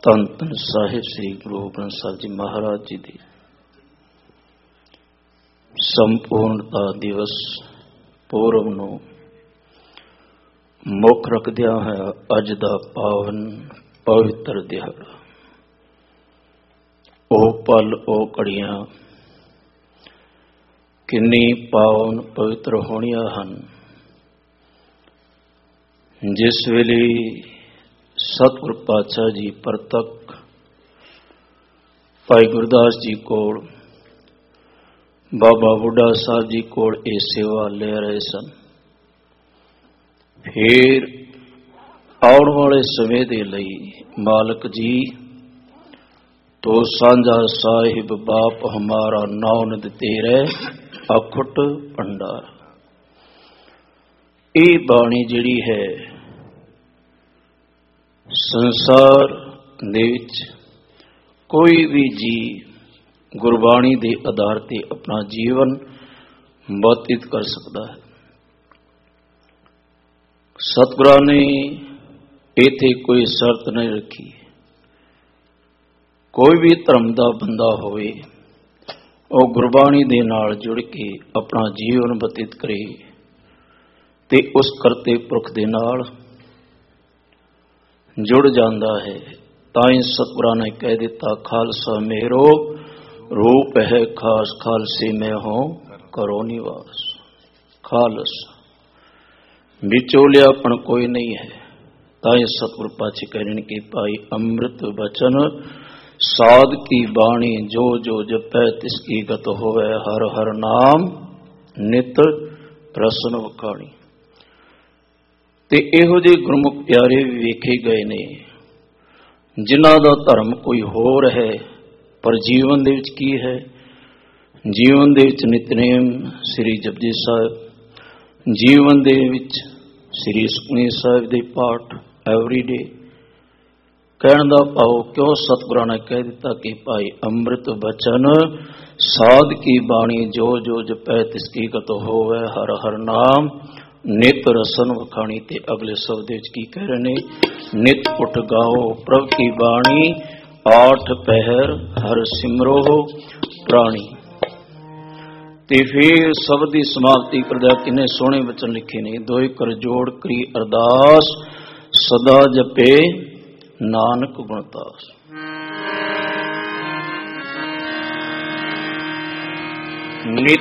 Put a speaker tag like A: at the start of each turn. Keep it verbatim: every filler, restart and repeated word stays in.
A: ਧੰਨ ਧੰਨ ਸਾਹਿਬ ਸ੍ਰੀ ਗੁਰੂ ਗ੍ਰੰਥ ਸਾਹਿਬ ਜੀ ਮਹਾਰਾਜ ਜੀ ਦੀ ਸੰਪੂਰਨਤਾ ਦਿਵਸ ਪੂਰਬ ਨੂੰ ਮੁੱਖ ਰੱਖਦਿਆਂ ਹੋਇਆ ਅੱਜ ਦਾ ਪਾਵਨ ਪਵਿੱਤਰ ਦਿਹਾੜਾ, ਉਹ ਪਲ, ਉਹ ਘੜੀਆਂ ਕਿੰਨੀ ਪਾਵਨ ਪਵਿੱਤਰ ਹੋਣੀਆਂ ਹਨ ਜਿਸ ਵੇਲੇ ਸਤਿਗੁਰ ਪਾਤਸ਼ਾਹ ਜੀ ਪ੍ਰਤੱਖ ਭਾਈ ਗੁਰਦਾਸ ਜੀ ਕੋਲ, ਬਾਬਾ ਬੁੱਢਾ ਸਾਹਿਬ ਜੀ ਕੋਲ ਇਹ ਸੇਵਾ ਲੈ ਰਹੇ ਸਨ। ਫਿਰ ਆਉਣ ਵਾਲੇ ਸਮੇਂ ਦੇ ਲਈ ਮਾਲਕ ਜੀ ਤੋ ਸਾਂਝਾ ਸਾਹਿਬ ਬਾਪ ਹਮਾਰਾ ਨਾਉ ਨਿਧ ਤੇਰੇ ਅਖੁੱਟ ਭੰਡਾਰ। ਇਹ ਬਾਣੀ ਜਿਹੜੀ ਹੈ ਸੰਸਾਰ ਦੇ ਵਿੱਚ ਕੋਈ ਵੀ ਜੀ ਗੁਰਬਾਣੀ ਦੇ ਆਧਾਰ ਤੇ ਆਪਣਾ ਜੀਵਨ ਬਤੀਤ ਕਰ ਸਕਦਾ ਹੈ। ਸਤਿਗੁਰਾਂ ਨੇ ਇੱਥੇ ਕੋਈ ਸ਼ਰਤ ਨਹੀਂ ਰੱਖੀ। ਕੋਈ ਵੀ ਧਰਮ ਦਾ ਬੰਦਾ ਹੋਵੇ ਉਹ ਗੁਰਬਾਣੀ ਦੇ ਨਾਲ ਜੁੜ ਕੇ ਆਪਣਾ ਜੀਵਨ ਬਤੀਤ ਕਰੇ ਤੇ ਉਸ ਕਰਤੇ ਪੁਰਖ ਦੇ ਨਾਲ ਜੁੜ ਜਾਂਦਾ ਹੈ। ਤਾਂ ਹੀ ਸਤਿਗੁਰਾਂ ਨੇ ਕਹਿ ਦਿੱਤਾ, ਖਾਲਸਾ ਮੇਰੋ ਰੂਪ ਹੈ ਖਾਸ, ਖਾਲਸੇ ਮੈਂ ਹੋ ਕਰੋ ਨਿਵਾਸ। ਖਾਲਸ ਵਿਚੋਲਿਆਪਣ ਕੋਈ ਨਹੀਂ ਹੈ। ਤਾਂ ਹੀ ਸਤਿਗੁਰ ਪਾਤਸ਼ਾਹ ਕਹਿ ਰਹੇ ਨੇ ਕਿ ਭਾਈ ਅੰਮ੍ਰਿਤ ਬਚਨ ਸਾਧ ਕੀ ਬਾਣੀ, ਜੋ ਜੋ ਜਪੈ ਤਿਸ ਕੀ ਗਤ ਹੋਵੇ, ਹਰ ਹਰ ਨਾਮ ਨਿਤ ਪ੍ਰਸਨ ਵਖਾਣੀ। ਤੇ ਇਹੋ ਜਿਹੇ ਗੁਰਮੁਖ ਪਿਆਰੇ ਵੀ ਵੇਖੇ ਗਏ ਨੇ ਜਿਨ੍ਹਾਂ ਦਾ ਧਰਮ ਕੋਈ ਹੋਰ ਹੈ ਪਰ ਜੀਵਨ ਦੇ ਵਿੱਚ ਕੀ ਹੈ? ਜੀਵਨ ਦੇ ਵਿੱਚ ਨਿਤਨੇਮ ਸ੍ਰੀ ਜਪਜੀ ਸਾਹਿਬ, ਜੀਵਨ ਦੇ ਵਿੱਚ ਸ੍ਰੀ ਸੁਖਮਨੀ ਸਾਹਿਬ ਦੇ ਪਾਠ ਐਵਰੀਡੇ। ਕਹਿਣ ਦਾ ਭਾਵ ਕਿਉਂ ਸਤਿਗੁਰਾਂ ਨੇ ਕਹਿ ਦਿੱਤਾ ਕਿ ਭਾਈ ਅੰਮ੍ਰਿਤ ਬਚਨ ਸਾਧ ਕੀ ਬਾਣੀ, ਜੋ ਜੋ ਜਪੈ ਤਿਸ ਕੀ ਗਤ ਹੋਵੇ, ਹਰ ਹਰ ਨਾਮ ਨਿਤ ਰਸਨ ਵਖਾਣੀ। ਤੇ ਅਗਲੇ ਸ਼ਬਦ ਵਿੱਚ ਕੀ ਕਹਿ ਰਹੇ ਨੇ? ਨਿਤ ਉਠ ਗਾਓ ਪ੍ਰਭ ਕੀ ਬਾਣੀ, ਆਠ ਪਹਿਰ ਹਰ ਸਿਮਰੋ ਪ੍ਰਾਣੀ। ਤੇ ਫਿਰ ਸ਼ਬਦ ਦੀ ਸਮਾਪਤੀ ਕਰਦਿਆਂ ਕਿੰਨੇ ਸੋਹਣੇ ਬਚਨ ਲਿਖੇ ਨੇ। ਦੋਇ ਕਰ ਜੋੜ ਕਰੀ ਅਰਦਾਸ, ਸਦਾ ਜਪੇ ਨਾਨਕ ਗੁਣਤਾਸ। ਨਿਤ